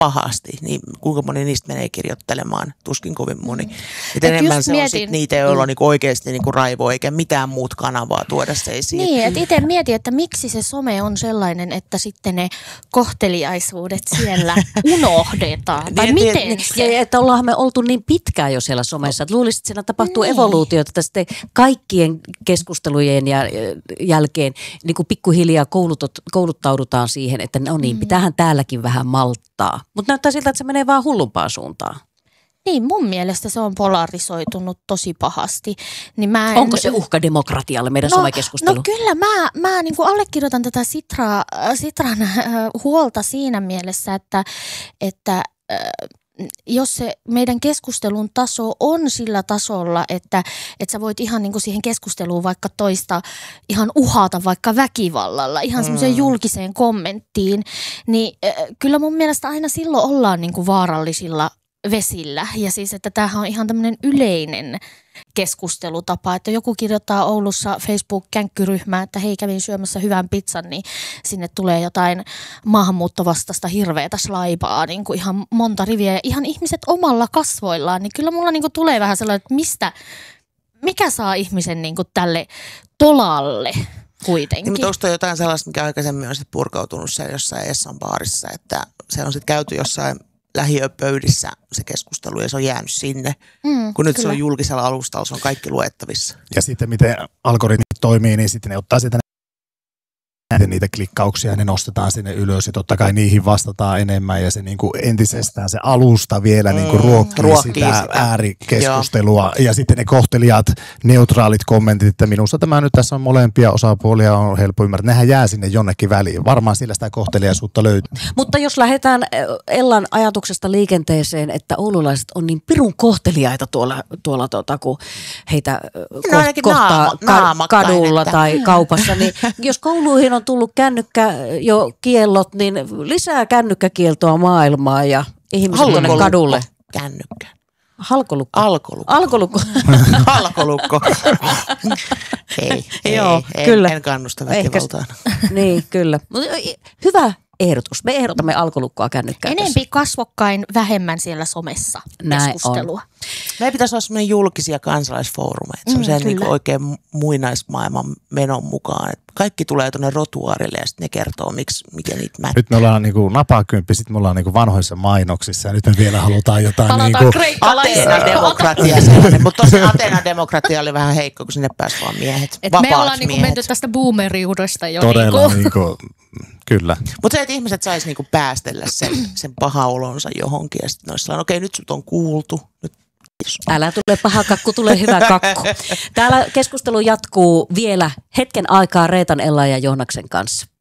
pahasti, niin kuinka moni niistä menee kirjoittelemaan, tuskin kovin moni. Et enemmän se on sitten niitä, joilla on niinku oikeasti niinku raivoa eikä mitään muut kanavaa tuoda se esiin. Niin, että itse mietin, että miksi se some on sellainen, että sitten ne kohteliaisuudet siellä unohdetaan. Tai miten se? Että ollaan me oltu niin pitkään jo siellä somessa, että luulisin, että siellä tapahtuu evoluutiota, että sitten kaikkien keskustelujen jälkeen niin kuin pikkuhiljaa kouluttaudutaan siihen, että no niin, pitäähän täälläkin vähän malttaa. Mutta näyttää siltä, että se menee vaan hullumpaan suuntaan. Niin, mun mielestä se on polarisoitunut tosi pahasti. Niin onko se uhka demokratialle meidän somekeskustelu? No kyllä, mä niin kuin allekirjoitan tätä Sitran huolta siinä mielessä, että jos se meidän keskustelun taso on sillä tasolla, että sä voit ihan niin kuin siihen keskusteluun vaikka toista ihan uhata vaikka väkivallalla, ihan semmoiseen julkiseen kommenttiin, niin kyllä mun mielestä aina silloin ollaan niin kuin vaarallisilla vesillä. Ja siis, että tämähän on ihan tämmöinen yleinen keskustelutapa, että joku kirjoittaa Oulussa Facebook-känkkyryhmään, että hei, kävin syömässä hyvän pizzan, niin sinne tulee jotain maahanmuuttovastaista hirveätä slaipaa, niin kuin ihan monta riviä ja ihan ihmiset omalla kasvoillaan, niin kyllä mulla niin kuin tulee vähän sellainen, että mikä saa ihmisen niin kuin tälle tolalle kuitenkin. Niin, mutta onko toi jotain sellaista, mikä aikaisemmin on sitten purkautunut siellä jossain Essan baarissa, että se on sitten käyty jossain lähiöpöydissä se keskustelu ja se on jäänyt sinne, kun nyt kyllä. Se on julkisella alustalla, se on kaikki luettavissa. Ja sitten miten algoritmit toimii, niin sitten ne ottaa sitä niitä klikkauksia ja ne nostetaan sinne ylös ja totta kai niihin vastataan enemmän ja se niin kuin entisestään se alusta vielä niin kuin ruokkii sitä äärikeskustelua ja sitten ne kohtelijat, neutraalit kommentit, että minusta tämä nyt tässä on molempia osapuolia on helppo ymmärtää. Nehän jää sinne jonnekin väliin. Varmaan sillä sitä kohteliaisuutta löytyy. Mutta jos lähdetään Ellan ajatuksesta liikenteeseen, että oululaiset on niin pirun kohteliaita tuolla kun heitä kohtaa kadulla tai kaupassa, niin jos kouluihin on tullut kännykkä jo kiellot, niin lisää kännykkäkieltoa maailmaa ja ihmiset tuonne kadulle. Kännykkä. Halkolukko. Alkolukko. Alkolukko. Ei, joo, ei, kyllä. En kannusta väkivaltaan. Niin, kyllä. Hyvä ehdotus. Me ehdotamme alkolukkoa kännykkää. Enempi kasvokkain, vähemmän siellä somessa keskustelua. Meidän pitäisi olla sellainen julkisia kansalaisfoorumeita, sellaisia niin oikein muinaismaailman menon mukaan. Että kaikki tulee tuonne rotuaarille ja sitten ne kertoo, mikä niitä mättää. Nyt me ollaan niin kuin napakymppi, sitten me ollaan niin kuin vanhoissa mainoksissa ja nyt me vielä halutaan jotain palataan niin kuin Ateenan-demokratia sellainen, mutta tosiaan Ateenan-demokratia oli vähän heikko, kun sinne pääsi vaan miehet, vapaat me ollaan miehet. menty tästä boomeriudesta jo. Todella niinku, kyllä. Mutta se, että ihmiset sais niinku päästellä sen paha olonsa johonkin ja sitten olisi sellainen, okei, nyt sut on kuultu, nyt älä tule paha kakku, tulee hyvä kakku. Täällä keskustelu jatkuu vielä hetken aikaa Reetan, Ellan ja Joonaksen kanssa.